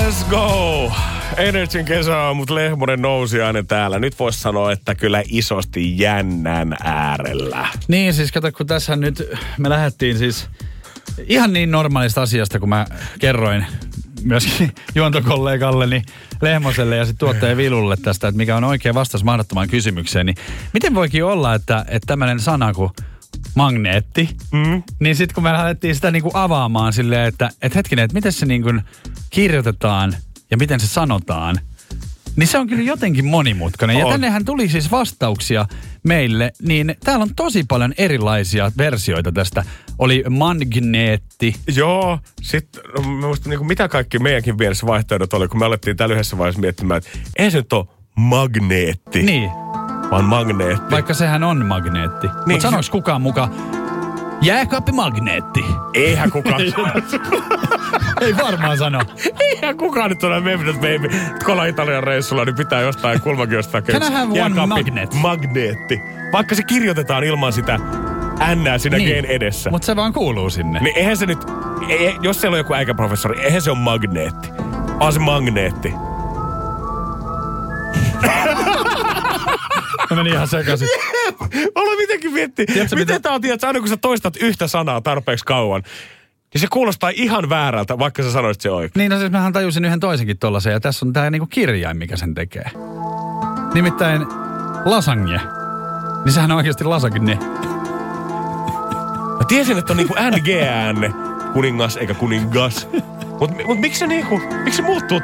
Let's go! Energin kesäaamut, Lehmonen nousiainen täällä. Nyt voisi sanoa, että kyllä isosti jännän äärellä. Niin siis kato, kun tässä nyt me lähdettiin siis ihan niin normaalista asiasta, kun mä kerroin myöskin juontokollegalleni Lehmoselle ja sitten tuottaja Vilulle tästä, että mikä on oikea vastaus mahdottomaan kysymykseen. Niin miten voikin olla, että tämmöinen sana kuin magneetti, niin sitten kun me lähdettiin sitä niinku avaamaan silleen, että hetkinen, että miten se niinku kirjoitetaan ja miten se sanotaan, niin se on kyllä jotenkin monimutkainen. Ja tännehän tuli siis vastauksia meille, niin täällä on tosi paljon erilaisia versioita tästä. Oli magneetti. Joo, sitten niin mitä kaikki meidänkin mielessä vaihtoehdot oli, kun me alettiin täällä yhdessä vaiheessa miettimään, että ei se nyt ole magneetti. Niin. Vaan magneetti. Vaikka sehän on magneetti. Niin, mutta sanoiko kukaan mukaan jääkaappimagneetti? Eihän kukaan. Ei varmaan sano. Eihän kukaan nyt ole Memphis Baby. Kolla Italian reissulla, niin pitää jostain kulmakin jostain. Can I have one magnet? Magneetti. Vaikka se kirjoitetaan ilman sitä Nää siinä G:n edessä. Mutta se vaan kuuluu sinne. Niin eihän se nyt, jos siellä on joku äikäprofessori, eihän se ole magneetti. Vaan se magneetti. Mä menin ihan sekaisin. Mä olen mitenkin miettinyt. Miten tää on, tiedätkö, aina kun sä toistat yhtä sanaa tarpeeksi kauan, niin se kuulostaa ihan väärältä, vaikka sä sanoisit se oikein. Niin, no siis mähän tajusin yhden toisenkin tollasen, ja tässä on tää niinku kirjain, mikä sen tekee. Nimittäin lasagne. Niin sehän on oikeasti lasagne. Mä tiesin, että on niinku NG-äänne, kuningas eikä kuningas. Mut miksi se muuttuu